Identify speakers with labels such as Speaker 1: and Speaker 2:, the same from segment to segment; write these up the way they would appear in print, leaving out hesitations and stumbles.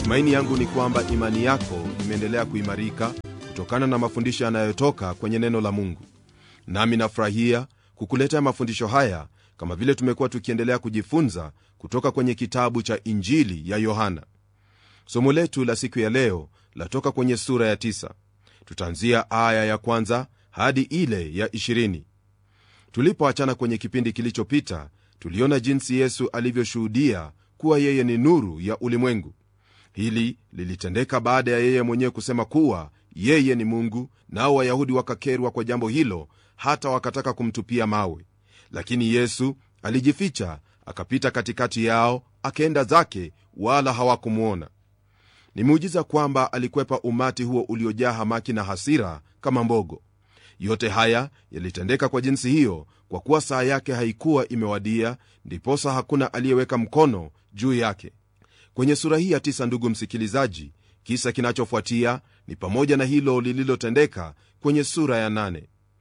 Speaker 1: Matumaini yangu ni kwamba imani yako imeendelea kuimarika kutokana na mafundisho yanayotoka kwenye neno la Mungu. Nami nafurahia kukuletea mafundisho haya kama vile tumekuwa tukiendelea kujifunza kutoka kwenye kitabu cha Injili ya Yohana. Somo letu la siku ya leo latoka kwenye sura ya 9. Tutaanzia aya ya kwanza hadi ile ya 20. Tulipoachana kwenye kipindi kilichopita, tuliona jinsi Yesu alivyoshuhudia kuwa yeye ni nuru ya ulimwengu. Hili lilitendeka baada ya yeye mwenyewe kusema kuwa yeye ni Mungu, nao Wayahudi wakakerwa kwa jambo hilo, hata wakataka kumtupia mawe. Lakini Yesu alijificha, akapita katikati yao, akaenda zake, wala hawakumuona. Ni muujiza kwamba alikwepa umati huo uliojaa hamaki na hasira kama mbogo. Yote haya yalitendeka kwa jinsi hiyo kwa kuwa saa yake haikuwa imewadia, ndiposa hakuna aliyeweka mkono juu yake. Kwenye sura hii ya 9, ndugu msikilizaji, kisa kinachofuatia ni pamoja na hilo lililotendeka kwenye sura ya 8.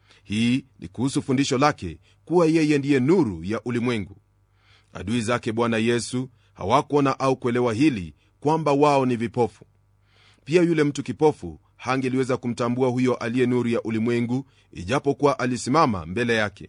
Speaker 1: Hii ni kuhusu fundisho lake kuwa yeye ndiye nuru ya ulimwengu. Adui zake Bwana Yesu hawakuona au kuelewa hili, kwamba wao ni vipofu. Pia yule mtu kipofu hangeliweza kumtambua huyo aliye nuru ya ulimwengu, ijapokuwa alisimama mbele yake.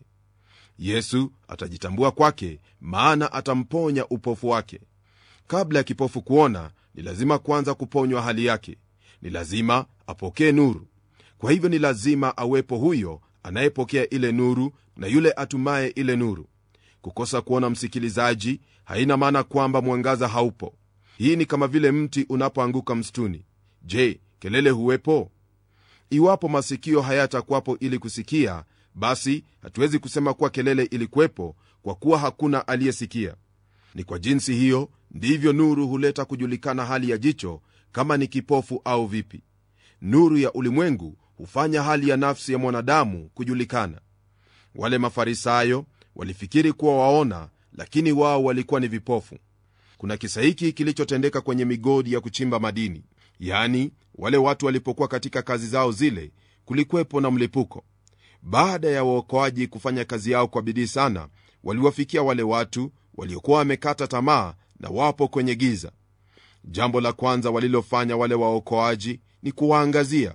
Speaker 1: Yesu atajitambua kwake, maana atamponya upofu wake. Kabla ya kipofu kuona, ni lazima kwanza kuponywa hali yake. Ni lazima apokee nuru. Kwa hivyo ni lazima awepo huyo anayepokea ile nuru na yule atumaye ile nuru. Kukosa kuona, msikilizaji, haina maana kwamba mwangaza haupo. Hii ni kama vile mti unapoanguka msituni. Je, kelele huwepo? Iwapo masikio hayatakuwapo ili kusikia, basi hatuwezi kusema kuwa kelele ilikuwepo, kwa kuwa hakuna aliyesikia. Ni kwa jinsi hiyo ndivyo nuru huleta kujulikana hali ya jicho, kama ni kipofu au vipi. Nuru ya ulimwengu hufanya hali ya nafsi ya mwanadamu kujulikana. Wale Mafarisayo walifikiri kuwa waona, lakini wao walikuwa ni vipofu. Kuna kisa hiki kilichotendeka kwenye migodi ya kuchimba madini. Yani, wale watu walipokuwa katika kazi zao zile, kulikuwepo na mlipuko. Baada ya waokoaji kufanya kazi yao kwa bidii sana, waliwafikia wale watu waliokuwa wamekata tamaa na wapo kwenye giza. Jambo la kwanza walilofanya wale waokoaji ni kuwaangazia.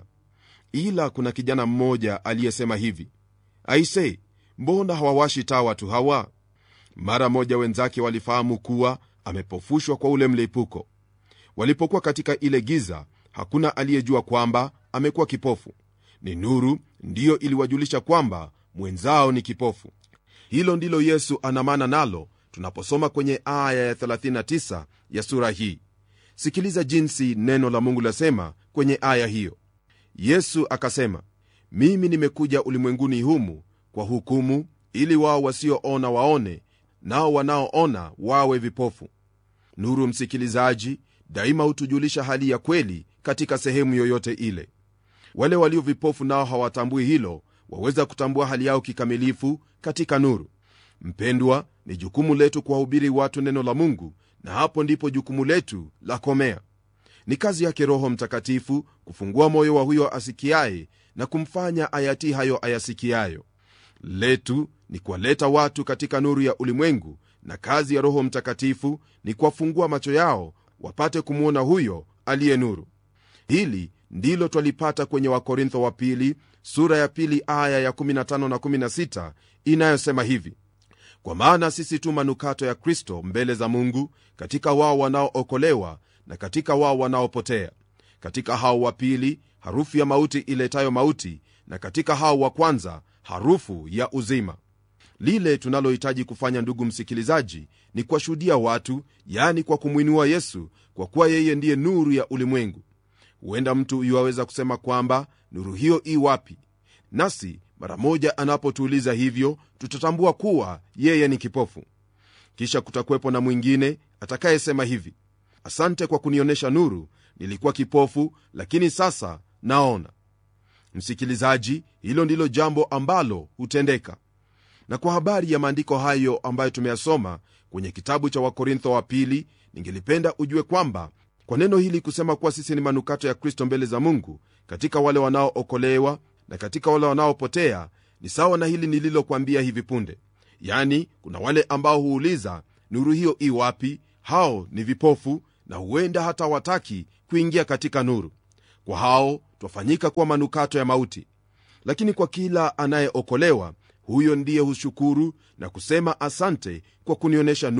Speaker 1: Ila kuna kijana mmoja aliyesema hivi, "Aise, mbona hawawashi taa watu hawa?" Mara moja wenzake walifahamu kuwa amepofushwa kwa ule mlipuko. Walipokuwa katika ile giza, hakuna aliyejua kwamba amekuwa kipofu. Ni nuru ndiyo iliwajulisha kwamba mwenzao ni kipofu. Hilo ndilo Yesu anamana nalo tunaposoma kwenye aya ya 39 ya sura hii. Sikiliza jinsi neno la Mungu lasema kwenye aya hiyo. Yesu akasema, "Mimi nimekuja ulimwenguni humu kwa hukumu, ili wao wasioona waone, nao wanaoona wawe vipofu." Nuru, msikilizaji, daima hutujulisha hali ya kweli katika sehemu yoyote ile. Wale walio vipofu nao hawatambui hilo, waweza kutambua hali yao kikamilifu katika nuru. Mpendwa, ni jukumu letu kuwahubiri watu neno la Mungu, na hapo ndipo jukumu letu la komea. Ni kazi yake Roho Mtakatifu kufungua moyo wa huyo asikiaye na kumfanya ayatii hayo ayasikiayo. Letu ni kuwaleta watu katika nuru ya ulimwengu, na kazi ya Roho Mtakatifu ni kuwafungua macho yao wapate kumwona huyo aliye nuru. Hili ndilo twalipata kwenye Wakorintho wa pili sura ya 2 aya ya 15 na 16 inayosema hivi, "Kwa maana sisi tu manukato ya Kristo mbele za Mungu, katika wao wanaookolewa na katika wao wanaopotea. Katika hao wa pili harufu ya mauti iletayo mauti, na katika hao wa kwanza harufu ya uzima." Lile tunalohitaji kufanya, ndugu msikilizaji, ni kuwashuhudia watu, yani kwa kumwinua Yesu, kwa kuwa yeye ndiye nuru ya ulimwengu. Huenda mtu yuwaweza kusema kwamba nuru hiyo i wapi? Nasi mara moja anapotuuliza hivyo, tutatambua kuwa yeye ni kipofu. Kisha kutakuwepo na mwingine atakayesema hivi, "Asante kwa kunionyesha nuru, nilikuwa kipofu, lakini sasa naona." Msikilizaji, hilo ndilo jambo ambalo hutendeka. Na kwa habari ya maandiko hayo ambayo tumeyasoma kwenye kitabu cha Wakorintho wa pili, ningelipenda ujue kwamba kwa neno hili kusema kuwa sisi ni manukato ya Kristo mbele za Mungu, katika wale wanaookolewa na katika wale wanaopotea, ni sawa na hili nililokuambia hivi punde. Yani, kuna wale ambao huuliza nuru hiyo i wapi? Hao ni vipofu, na huenda hata wataki kuingia katika nuru. Kwa hao twafanyika kuwa manukato ya mauti. Lakini kwa kila anayeokolewa, huyo ndiye hushukuru na kusema asante kwa kunionyesha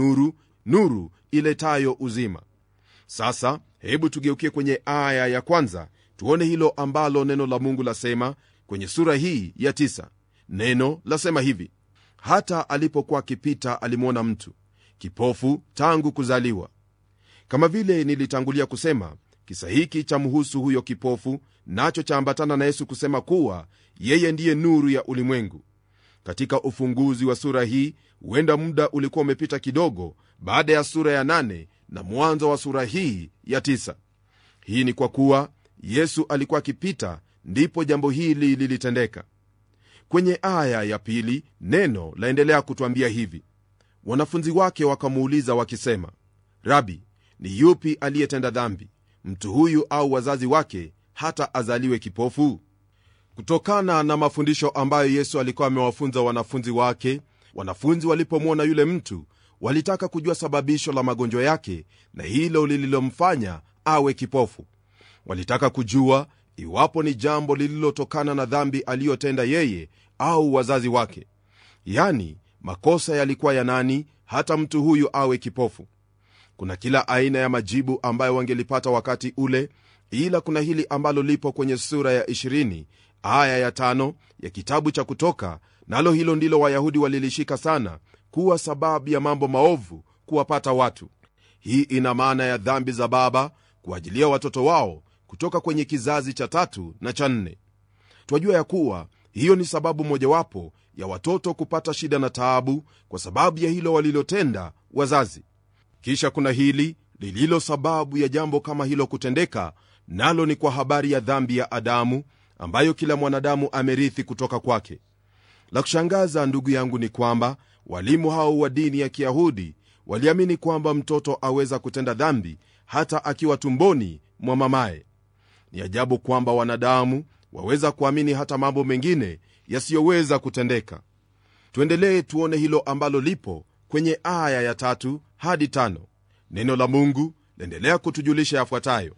Speaker 1: nuru iletayo uzima. Sasa hebu tugeukie kwenye aya ya kwanza, tuone hilo ambalo neno la Mungu lasema kwenye sura hii ya 9. Neno lasema hivi: hata alipokuwa akipita alimwona mtu kipofu tangu kuzaliwa. Kama vile nilitangulia kusema, kisa hiki cha mhusu huyo kipofu, nacho chaambatana na Yesu kusema kuwa yeye ndiye nuru ya ulimwengu. Katika ufunguzi wa sura hii, huenda muda ulikuwa umepita kidogo baada ya sura ya 8 na mwanzo wa sura hii ya 9. Hii ni kwa kuwa Yesu alikuwa akipita ndipo jambo hili lilitendeka. Kwenye aya ya 2 neno laendelea kutwambia hivi: wanafunzi wake wakamuuliza wakisema, Rabi, ni yupi aliyetenda dhambi, mtu huyu au wazazi wake, hata azaliwe kipofu? Kutokana na mafundisho ambayo Yesu alikuwa amewafunza wanafunzi wake, wanafunzi walipomwona yule mtu walitaka kujua sababisho la magonjwa yake na hilo lililomfanya awe kipofu. Walitaka kujua iwapo ni jambo lililotokana na dhambi aliyotenda yeye au wazazi wake. Yani, makosa yalikuwa ya nani hata mtu huyu awe kipofu? Kuna kila aina ya majibu ambayo wangelipata wakati ule, ila kuna hili ambalo lipo kwenye sura ya 20 aya ya 5 ya kitabu cha Kutoka, nalo hilo ndilo Wayahudi walilishika sana kuwa sababu ya mambo maovu kuwapata watu. Hii ina maana ya dhambi za baba kuajilia watoto wao kutoka kwenye kizazi cha 3 na cha 4. Twajua ya kuwa hiyo ni sababu mojawapo ya watoto kupata shida na taabu kwa sababu ya hilo walilotenda wazazi. Kisha kuna hili lililo sababu ya jambo kama hilo kutendeka, nalo ni kwa habari ya dhambi ya Adamu ambayo kila mwanadamu amerithi kutoka kwake. La kushangaza ndugu yangu ni kwamba walimu hao wa dini ya Kiyahudi waliamini kwamba mtoto aweza kutenda dhambi hata akiwa tumboni mwa mamaye. Ni ajabu kwamba wanadamu waweza kuamini hata mambo mengine yasiyoweza kutendeka. Tuendelee tuone hilo ambalo lipo kwenye aya ya 3 hadi 5. Neno la Mungu laendelea kutujulisha yafuatayo: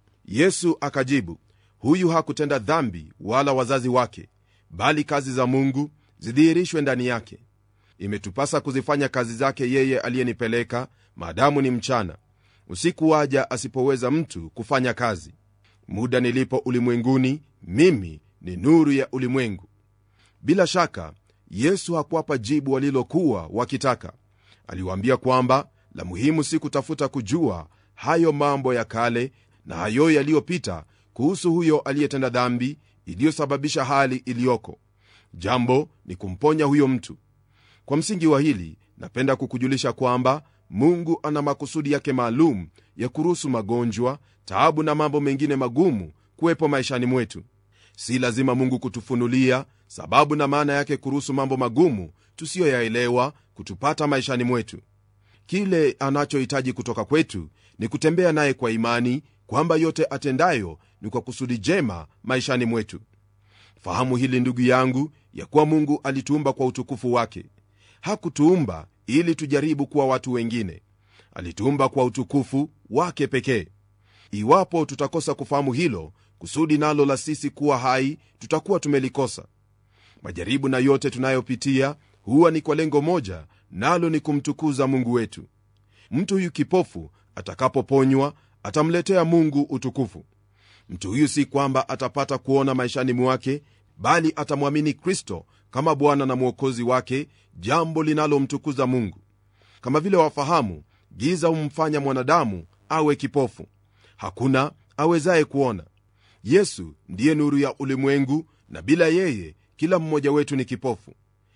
Speaker 1: Yesu akajibu, huyu hakutenda dhambi wala wazazi wake, bali kazi za Mungu zidhihirishwe ndani yake. Imetupasa kuzifanya kazi zake yeye aliyenipeleka, maadamu ni mchana. Usiku waja asipoweza mtu kufanya kazi. Muda nilipo ulimwenguni, mimi ni nuru ya ulimwengu. Bila shaka Yesu hakuwapa jibu walilokuwa wakitaka. Aliwaambia kwamba la muhimu si kutafuta kujua hayo mambo ya kale na hayo yaliyopita kuhusu huyo aliyetenda dhambi iliyosababisha hali iliyoko. Jambo ni kumponya huyo mtu. Kwa msingi wa hili, napenda kukujulisha kwamba Mungu ana makusudi yake maalum ya kuruhusu magonjwa, taabu na mambo mengine magumu kuwepo maishani mwetu. Si lazima Mungu kutufunulia sababu na maana yake kuruhusu mambo magumu tusiyoyaelewa kutupata maishani mwetu. Kile anachohitaji kutoka kwetu ni kutembea naye kwa imani kwamba yote atendayo ni kwa kusudi jema maishani mwetu. Fahamu hili ndugu yangu, ya kuwa Mungu alituumba kwa utukufu wake. Hakutuumba ili tujaribu kuwa watu wengine. Alituumba kwa utukufu wake pekee. Iwapo tutakosa kufahamu hilo, kusudi nalo la sisi kuwa hai tutakuwa tumelikosa. Majaribu na yote tunayopitia huwa ni kwa lengo moja, nalo ni kumtukuza Mungu wetu. Mtu huyu kipofu atakapoponywa atamletea Mungu utukufu. Mtu huyu si kwamba atapata kuona maishani mwake, bali atamwamini Kristo kama Bwana na Mwokozi wake, jambo linalomtukuza Mungu. Kama vile wafahamu, giza humfanya mwanadamu awe kipofu. Hakuna awezaye kuona. Yesu ndiye nuru ya ulimwengu, na bila yeye kila mmoja wetu ni kipofu.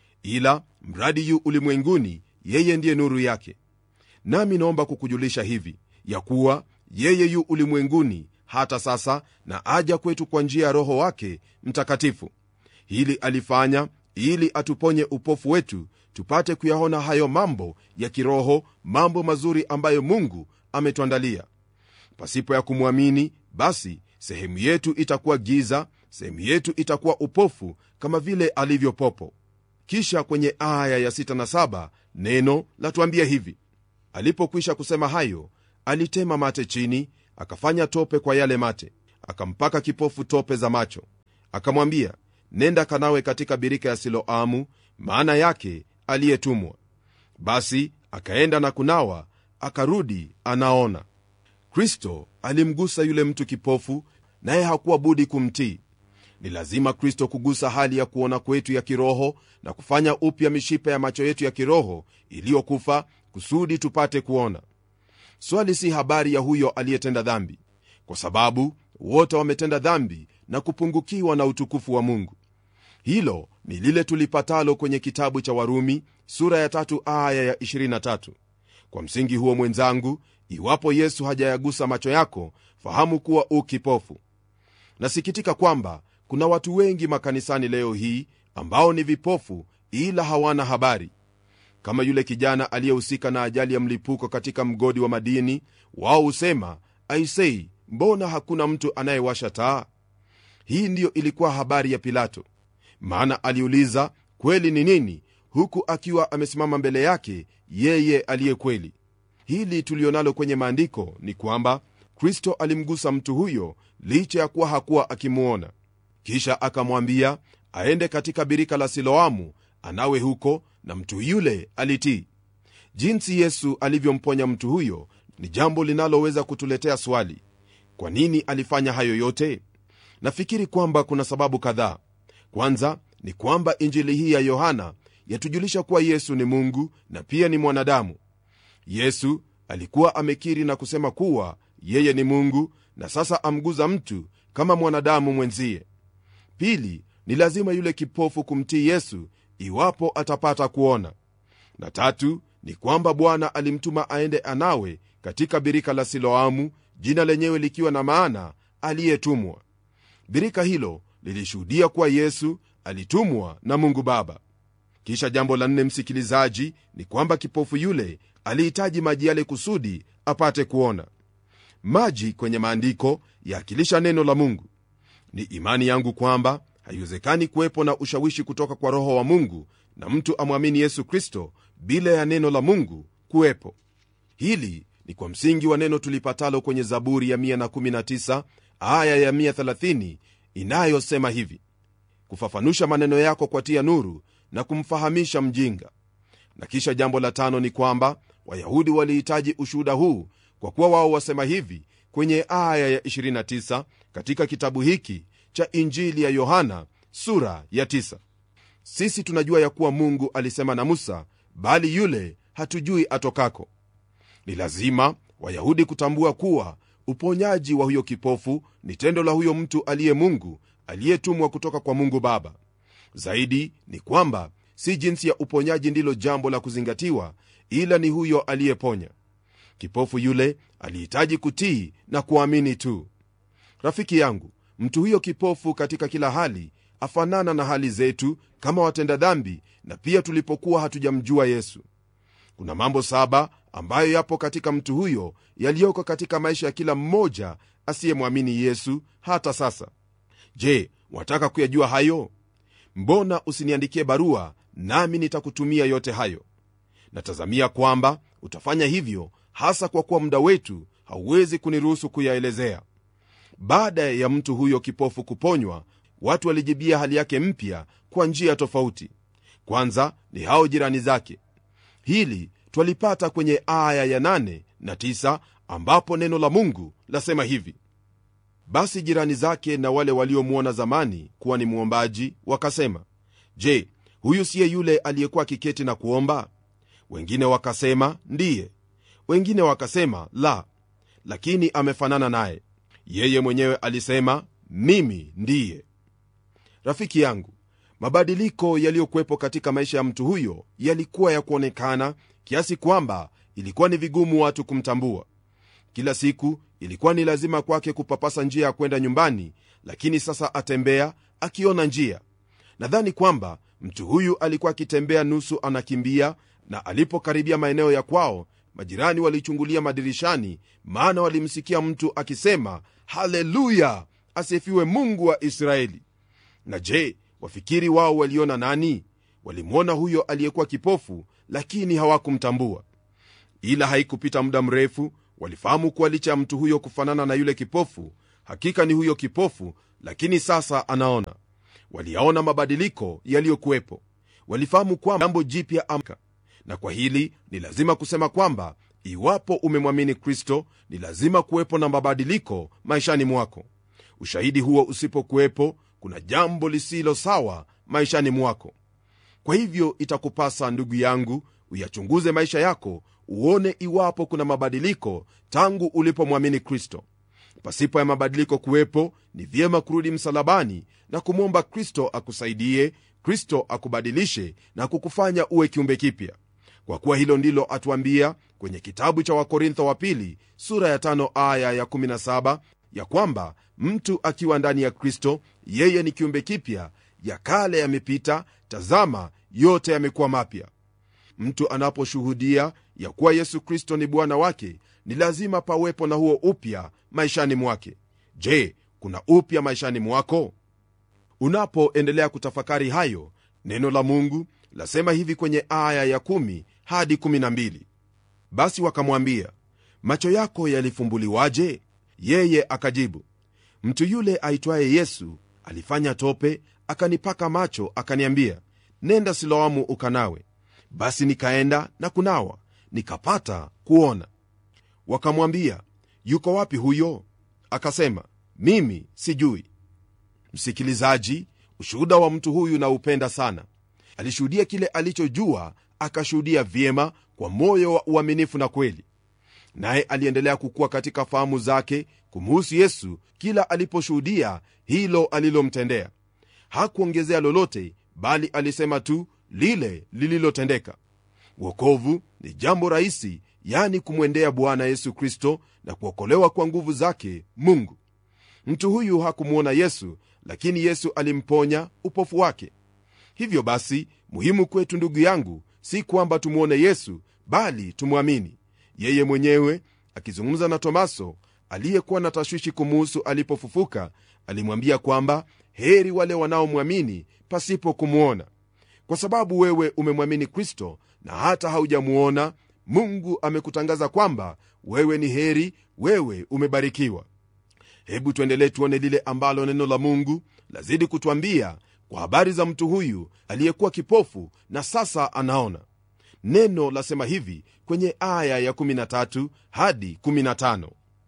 Speaker 1: Ila mradi yu ulimwenguni, yeye ndiye nuru yake. Nami naomba kukujulisha hivi, ya kuwa yeye yu ulimwenguni hata sasa, na aja kwetu kwa njia ya Roho wake Mtakatifu. Hili alifanya ili atuponye upofu wetu, tupate kuyaona hayo mambo ya kiroho, mambo mazuri ambayo Mungu ametuandalia. Pasipo ya kumwamini, basi sehemu yetu itakuwa giza, sehemu yetu itakuwa upofu kama vile alivyo popo. Kisha kwenye aya ya 6 na 7 neno latuambia hivi: alipokwisha kusema hayo, alitema mate chini, akafanya tope kwa yale mate, akampaka kipofu tope za macho, akamwambia, nenda kanawe katika birika ya Siloamu, maana yake aliyetumwa. Basi akaenda na kunawa, akarudi anaona. Kristo alimgusa yule mtu kipofu, naye hakuwa budi kumtii. Ni lazima Kristo kugusa hali ya kuona kwetu ya kiroho na kufanya upya mishipa ya macho yetu ya kiroho iliyokufa, kusudi tupate kuona. Swali si habari ya huyo aliyetenda dhambi, kwa sababu wote wametenda dhambi na kupungukiwa na utukufu wa Mungu. Hilo ni lile tulipatalo kwenye kitabu cha Warumi sura ya 3 aya ya 23. Kwa msingi huo, mwenzangu, iwapo Yesu hajayagusa macho yako, fahamu kuwa ukipofu. Nasikitika kwamba kuna watu wengi makanisani leo hii ambao ni vipofu, ila hawana habari. Kama yule kijana aliyehusika na ajali ya mlipuko katika mgodi wa madini, wao husema, aisei, mbona hakuna mtu anayewasha taa? Hii ndiyo ilikuwa habari ya Pilato, maana aliuliza kweli ni nini, huku akiwa amesimama mbele yake yeye aliye kweli. Hili tulionalo kwenye maandiko ni kwamba Kristo alimgusa mtu huyo licha ya kuwa hakuwa akimuona. Kisha akamwambia aende katika birika la Siloamu anawe huko, na mtu yule alitii. Jinsi Yesu alivyomponya mtu huyo ni jambo linaloweza kutuletea swali: kwa nini alifanya hayo yote? Nafikiri kwamba kuna sababu kadhaa. Kwanza ni kwamba injili hii ya Yohana yatujulisha kuwa Yesu ni Mungu na pia ni mwanadamu. Yesu alikuwa amekiri na kusema kuwa yeye ni Mungu, na sasa amguza mtu kama mwanadamu mwenzie. Pili, ni lazima yule kipofu kumtii Yesu iwapo atapata kuona. Na tatu, ni kwamba Bwana alimtuma aende anawe katika birika la Siloamu, jina lenyewe likiwa na maana aliyetumwa. Birika hilo lilishuhudia kuwa Yesu alitumwa na Mungu Baba. Kisha jambo la 4, msikilizaji, ni kwamba kipofu yule alihitaji maji yale kusudi apate kuona. Maji kwenye maandiko yakilisha neno la Mungu. Ni imani yangu kwamba haiwezekani kuwepo na ushawishi kutoka kwa Roho wa Mungu na mtu amwamini Yesu Kristo bila ya neno la Mungu kuwepo. Hili ni kwa msingi wa neno tulipatalo kwenye Zaburi ya 119 aya ya 130 inayosema hivi: kufafanusha maneno yako kwa tia nuru na kumfahamisha mjinga. Na kisha jambo la 5 ni kwamba Wayahudi walihitaji ushuhuda huu, kwa kuwa wao wasema hivi kwenye aya ya 29 katika kitabu hiki cha Injili ya Yohana sura ya 9: sisi tunajua ya kuwa Mungu alisema na Musa, bali yule hatujui atokako. Ni lazima Wayahudi kutambua kuwa uponyaji wa huyo kipofu ni tendo la huyo mtu aliye Mungu, aliyetumwa kutoka kwa Mungu Baba. Zaidi ni kwamba si jinsi ya uponyaji ndilo jambo la kuzingatiwa, ila ni huyo aliyeponya. Kipofu yule alihitaji kutii na kuamini tu. Rafiki yangu, mtu huyo kipofu katika kila hali afanana na hali zetu kama watenda dhambi, na pia tulipokuwa hatujamjua Yesu. Kuna mambo 7 ambayo yapo katika mtu huyo yaliyoko katika maisha ya kila mmoja asiyemwamini Yesu hata sasa. Je, wataka kuyajua hayo? Mbona usiniandikie barua nami nitakutumia yote hayo? Natazamia kwamba utafanya hivyo, hasa kwa kuwa muda wetu hauwezi kuniruhusu kuyaelezea. Baada ya mtu huyo kipofu kuponywa, watu walijibia hali yake mpya kwa njia tofauti. Kwanza ni hao jirani zake. Hili twalipata kwenye aya ya 8 na 9, ambapo neno la Mungu lasema hivi: basi jirani zake na wale waliomwona zamani kuwa ni mwombaji wakasema, je, huyu siye yule aliyekuwa kiketi na kuomba? Wengine wakasema ndiye. Wengine wakasema la, lakini amefanana naye. Yeye mwenyewe alisema, mimi ndiye. Rafiki yangu, mabadiliko yaliyokuwepo katika maisha ya mtu huyo yalikuwa ya kuonekana, kiasi kwamba ilikuwa ni vigumu watu kumtambua. Kila siku ilikuwa ni lazima kwake kupapasa njia ya kwenda nyumbani, lakini sasa atembea akiona njia. Nadhani kwamba mtu huyu alikuwa akitembea nusu anakimbia, na alipokaribia maeneo ya kwao, majirani walichungulia madirishani, maana walimsikia mtu akisema, haleluya, asifiwe Mungu wa Israeli. Na je, wafikiri wao waliona nani? Walimwona huyo aliyekuwa kipofu, lakini hawakumtambua. Ila haikupita muda mrefu, Walifahamu kuwa licha ya mtu huyo kufanana na yule kipofu, hakika ni huyo kipofu, lakini sasa anaona. Waliyaona mabadiliko yaliyokuwepo. Walifahamu kwamba jambo jipya amka, na kwa hili ni lazima kusema kwamba iwapo umemwamini Kristo, ni lazima kuwepo na mabadiliko maishani mwako. Ushahidi huo usipokuwepo, kuna jambo lisilo sawa maishani mwako. Kwa hivyo itakupasa ndugu yangu uyachunguze maisha yako, uone iwapo kuna mabadiliko tangu ulipomwamini Kristo. Pasipo ya mabadiliko kuwepo, ni vyema kurudi msalabani na kumwomba Kristo akusaidie, Kristo akubadilishe na kukufanya uwe kiumbe kipya. Kwa kuwa hilo ndilo atuambia kwenye kitabu cha Wakorintho wa pili sura ya 5 aya ya 17, ya kwamba mtu akiwa ndani ya Kristo, yeye ni kiumbe kipya, ya kale yamepita, tazama yote yamekuwa mapya. Mtu anaposhuhudia ya kuwa Yesu Kristo ni Bwana wake, ni lazima pawepo na huo upya maishani mwake. Je, kuna upya maishani mwako? Unapoendelea kutafakari hayo, neno la Mungu lasema hivi kwenye aya ya 10 hadi 12: basi wakamwambia, macho yako yalifumbuliwaje? Yeye akajibu, mtu yule aitwaye Yesu alifanya tope akanipaka macho, akaniambia, nenda Siloamu ukanawe. Basi nikaenda na kunawa, nikapata kuona. Wakamwambia, yuko wapi huyo? Akasema, mimi sijui. Msikilizaji, ushuhuda wa mtu huyu na upenda sana. Alishuhudia kile alichojua, akashuhudia vyema kwa moyo wa uaminifu na kweli. Naye aliendelea kukua katika fahamu zake kumhusu Yesu kila aliposhuhudia hilo alilomtendea. Hakuongezea lolote, bali alisema tu lile lililotendeka. Wokovu ni jambo rahisi, yani kumwendea Bwana Yesu Kristo na kuokolewa kwa nguvu zake Mungu. Mtu huyu hakumuona Yesu, lakini Yesu alimponya upofu wake. Hivyo basi, muhimu kwetu ndugu yangu si kwamba tumuone Yesu, bali tumwamini. Yeye mwenyewe akizungumza na Tomaso aliyekuwa na tashwishi kumuhusu alipofufuka, alimwambia kwamba heri wale wanaomwamini pasipo kumuona. Kwa sababu wewe umemwamini Kristo na hata haujamuona, Mungu amekutangaza kwamba wewe ni heri, wewe umebarikiwa. Hebu tuendelee tuone lile ambalo neno la Mungu lazidi kutuambia kwa habari za mtu huyu aliyekuwa kipofu na sasa anaona. Neno lasema hivi kwenye aya ya 13 hadi 15: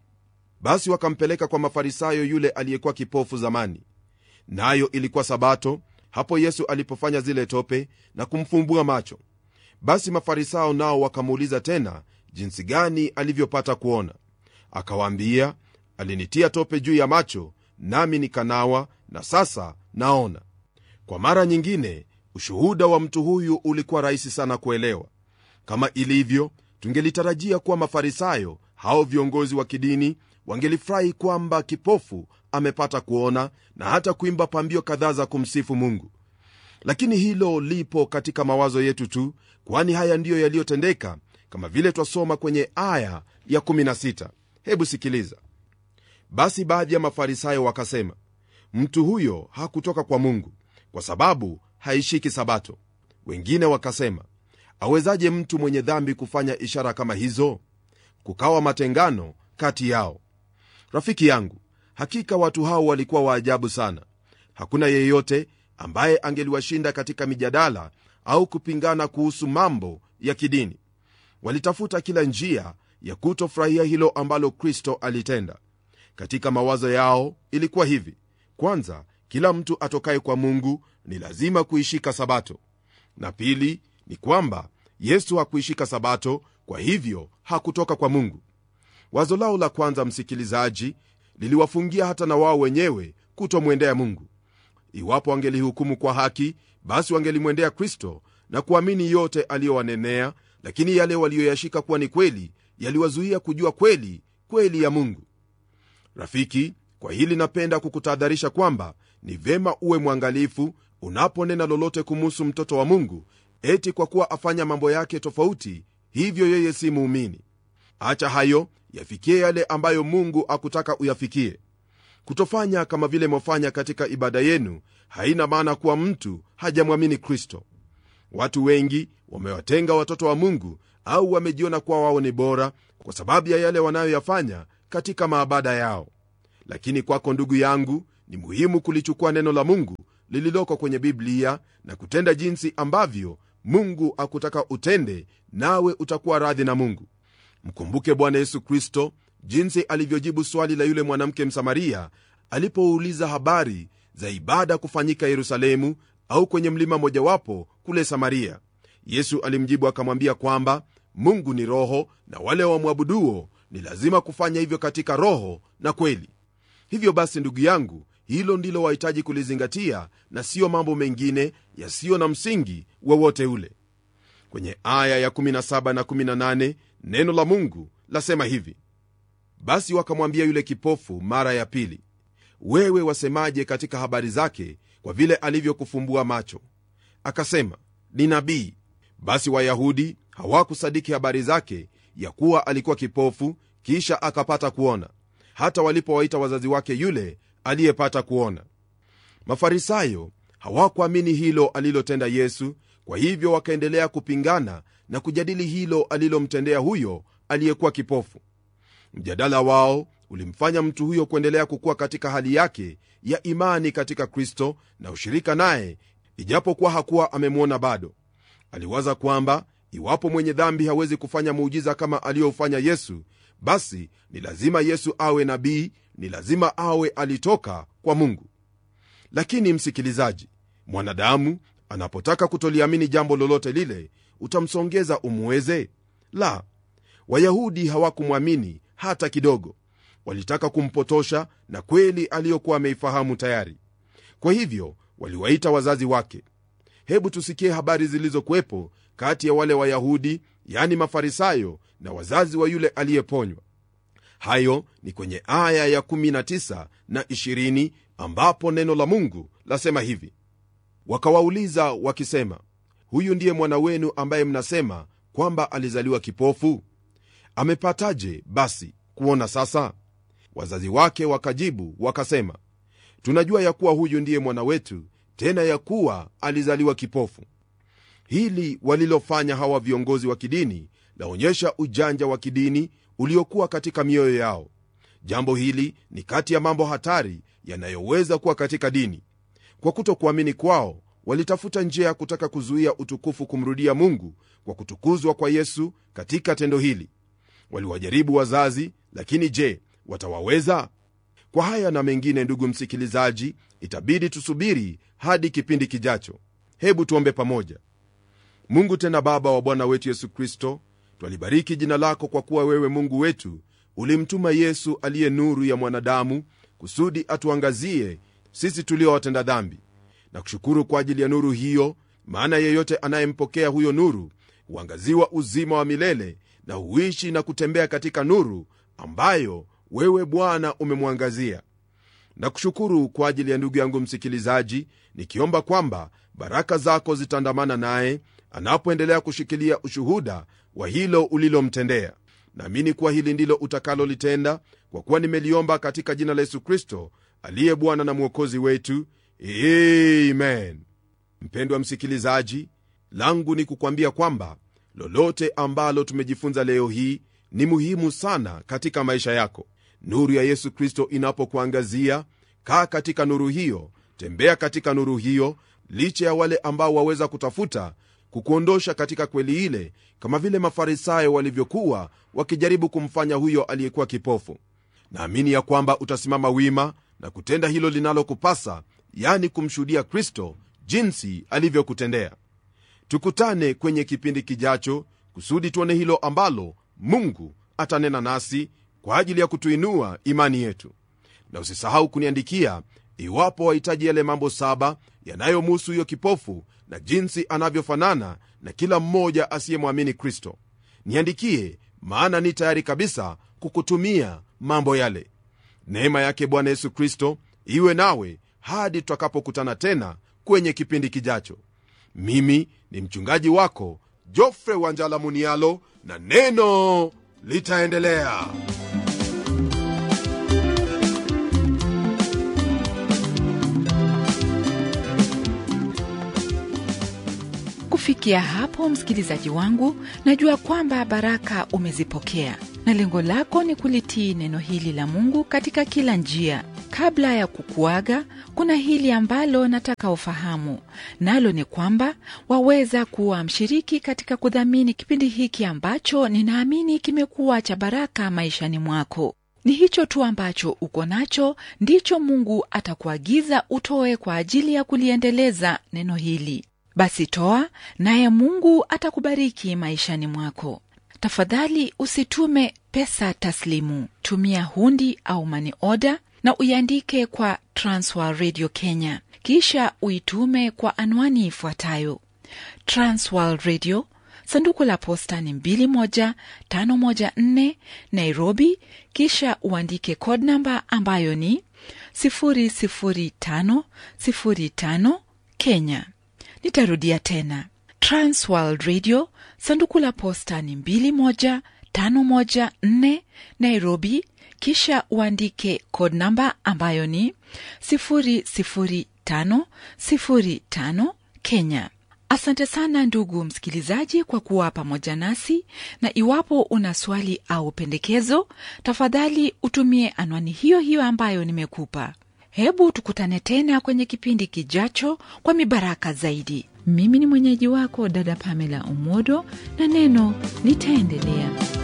Speaker 1: basi wakampeleka kwa Mafarisayo yule aliyekuwa kipofu zamani, nayo ilikuwa Sabato, hapo Yesu alipofanya zile tope na kumfumbua macho. Basi Mafarisayo nao wakamuuliza tena jinsi gani alivyopata kuona. Akawaambia, alinitia tope juu ya macho, nami nikanawa, na sasa naona. Kwa mara nyingine, ushuhuda wa mtu huyu ulikuwa rahisi sana kuelewa. Kama ilivyo, tungelitarajia kuwa Mafarisayo, hao viongozi wa kidini, wangelifurahi kwamba kipofu amepata kuona na hata kuimba pambio kadhaa za kumsifu Mungu. Lakini hilo lipo katika mawazo yetu tu, kwani haya ndiyo yaliyotendeka, kama vile twasoma kwenye aya ya 16. Hebu sikiliza. Basi baadhi ya Mafarisayo wakasema, mtu huyo hakutoka kwa Mungu, kwa sababu haishiki Sabato. Wengine wakasema, awezaje mtu mwenye dhambi kufanya ishara kama hizo? Kukawa matengano kati yao. Rafiki yangu, hakika watu hao walikuwa waajabu sana. Hakuna yeyote ambaye angeliwashinda katika mijadala au kupingana kuhusu mambo ya kidini. Walitafuta kila njia ya kutofurahia hilo ambalo Kristo alitenda. Katika mawazo yao ilikuwa hivi: kwanza, kila mtu atokaye kwa Mungu ni lazima kuishika Sabato, na pili ni kwamba Yesu hakuishika Sabato, kwa hivyo hakutoka kwa Mungu. Wazo lao la kwanza, msikilizaji, liliwafungia hata na wao wenyewe kutomwendea Mungu. Iwapo wangelihukumu kwa haki, basi wangelimwendea Kristo na kuamini yote aliyowanenea, lakini yale walioyashika kuwa ni kweli yaliwazuia kujua kweli ya Mungu. Rafiki, kwa hili napenda kukutahadharisha kwamba ni vema uwe mwangalifu unaponena lolote kumuhusu mtoto wa Mungu, eti kwa kuwa afanya mambo yake tofauti, hivyo yeye si muumini. Acha hayo, yafikie yale ambayo Mungu akutaka uyafikie. Kutofanya kama vile mwafanya katika ibada yenu haina maana kuwa mtu hajamwamini Kristo. Watu wengi wamewatenga watoto wa Mungu, au wamejiona kuwa wao ni bora kwa sababu ya yale wanayoyafanya katika maabada yao. Lakini kwako ndugu yangu, ni muhimu kulichukua neno la Mungu lililoko kwenye Biblia na kutenda jinsi ambavyo Mungu akutaka utende, nawe utakuwa radhi na Mungu. Mkumbuke Bwana Yesu Kristo jinsi alivyojibu swali la yule mwanamke Msamaria alipouliza habari za ibada kufanyika Yerusalemu au kwenye mlima mojawapo kule Samaria. Yesu alimjibu akamwambia kwamba Mungu ni roho, na wale wamwabuduo ni lazima kufanya hivyo katika roho na kweli. Hivyo basi ndugu yangu, hilo ndilo wahitaji kulizingatia, na siyo mambo mengine yasiyo na msingi wowote ule. Kwenye aya ya 17 na 18 neno la Mungu lasema hivi: basi wakamwambia yule kipofu mara ya pili, wewe wasemaje katika habari zake, kwa vile alivyokufumbua macho? Akasema, ni nabii. Basi Wayahudi hawakusadiki habari zake ya kuwa alikuwa kipofu kisha akapata kuona, hata walipowaita wazazi wake yule aliyepata kuona. Mafarisayo hawakuamini hilo alilotenda Yesu, kwa hivyo wakaendelea kupingana na kujadili hilo alilomtendea huyo aliyekuwa kipofu. Mjadala wao ulimfanya mtu huyo kuendelea kukua katika hali yake ya imani katika Kristo na ushirika naye, ijapokuwa hakuwa amemwona bado. Aliwaza kwamba iwapo mwenye dhambi hawezi kufanya muujiza kama aliyofanya Yesu, basi ni lazima Yesu awe nabii, ni lazima awe alitoka kwa Mungu. Lakini msikilizaji, mwanadamu anapotaka kutoliamini jambo lolote lile, utamsongeza umweze? La, Wayahudi hawakumwamini hata kidogo. Walitaka kumpotosha na kweli aliyokuwa ameifahamu tayari. Kwa hivyo waliwaita wazazi wake. Hebu tusikie habari zilizokuwepo kati ya wale Wayahudi, yani Mafarisayo, na wazazi wa yule aliyeponywa. Hayo ni kwenye aya ya 19 na 20, ambapo neno la Mungu lasema hivi: wakawauliza wakisema, huyu ndiye mwana wenu ambaye mnasema kwamba alizaliwa kipofu? Amepataje basi kuona sasa? Wazazi wake wakajibu wakasema, tunajua ya kuwa huyu ndiye mwana wetu, tena ya kuwa alizaliwa kipofu. Hili walilofanya hawa viongozi wa kidini laonyesha ujanja wa kidini uliokuwa katika mioyo yao. Jambo hili ni kati ya mambo hatari yanayoweza kuwa katika dini. Kwa kutokuamini kwao, walitafuta njia ya kutaka kuzuia utukufu kumrudia Mungu kwa kutukuzwa kwa Yesu katika tendo hili. Waliwajaribu wazazi, lakini je, watawaweza? Kwa haya na mengine, ndugu msikilizaji, itabidi tusubiri hadi kipindi kijacho. Hebu tuombe pamoja. Mungu tena Baba wa Bwana wetu Yesu Kristo, twalibariki jina lako kwa kuwa wewe Mungu wetu ulimtuma Yesu aliye nuru ya mwanadamu kusudi atuangazie sisi tulio watenda dhambi. Na kushukuru kwa ajili ya nuru hiyo, maana yeyote anayempokea huyo nuru huangaziwa uzima wa milele na huishi na kutembea katika nuru ambayo wewe Bwana umemwangazia. Na kushukuru kwa ajili ya ndugu yangu msikilizaji, nikiomba kwamba baraka zako zitaandamana naye anapoendelea kushikilia ushuhuda wa hilo ulilomtendea. Naamini kuwa hili ndilo utakalolitenda, kwa kuwa nimeliomba katika jina la Yesu Kristo aliye Bwana na Mwokozi wetu, amen. Mpendwa msikilizaji, langu ni kukwambia kwamba lolote ambalo tumejifunza leo hii ni muhimu sana katika maisha yako. Nuru ya Yesu Kristo inapokuangazia, kaa katika nuru hiyo, tembea katika nuru hiyo, licha ya wale ambao waweza kutafuta kukuondosha katika kweli ile, kama vile Mafarisayo walivyokuwa wakijaribu kumfanya huyo aliyekuwa kipofu. Naamini ya kwamba utasimama wima na kutenda hilo linalokupasa, yani kumshuhudia Kristo jinsi alivyokutendea. Tukutane kwenye kipindi kijacho kusudi tuone hilo ambalo Mungu atanena nasi kwa ajili ya kutuinua imani yetu. Na usisahau kuniandikia iwapo wahitaji yale mambo 7 yanayomhusu huyo kipofu na jinsi anavyofanana na kila mmoja asiyemwamini Kristo. Niandikie, maana ni tayari kabisa kukutumia mambo yale. Neema yake Bwana Yesu Kristo iwe nawe hadi tutakapokutana tena kwenye kipindi kijacho. Mimi ni mchungaji wako Geoffrey Wanjala Munialo, na neno litaendelea.
Speaker 2: Kufikia hapo, msikilizaji wangu, najua kwamba baraka umezipokea na lengo lako ni kulitii neno hili la Mungu katika kila njia. Kabla ya kukuaga, kuna hili ambalo nataka ufahamu, nalo ni kwamba waweza kuwa mshiriki katika kudhamini kipindi hiki ambacho ninaamini kimekuwa cha baraka maishani mwako. Ni hicho tu ambacho uko nacho, ndicho Mungu atakuagiza utoe kwa ajili ya kuliendeleza neno hili. Basi toa, naye Mungu atakubariki maishani mwako. Tafadhali usitume pesa taslimu. Tumia hundi au money order na uiandike kwa Transworld Radio Kenya. Kisha uitume kwa anwani ifuatayo: Transworld Radio, sanduku la posta ni 21514 Nairobi. Kisha uandike code number ambayo ni 00505 Kenya. Nitarudia tena: Transworld Radio, sanduku la posta ni 21514 Nairobi. Kisha uandike code number ambayo ni 00505 Kenya. Asante sana ndugu msikilizaji kwa kuwa pamoja nasi, na iwapo una swali au pendekezo, tafadhali utumie anwani hiyo hiyo ambayo nimekupa. Hebu tukutane tena kwenye kipindi kijacho kwa mibaraka zaidi. Mimi ni mwenyeji wako dada Pamela Omodo, na neno litaendelea.